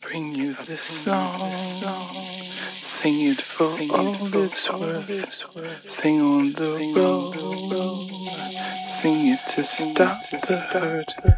bring you this song. Sing it for all it's worth. Sing on the road. Sing it to stop the hurt.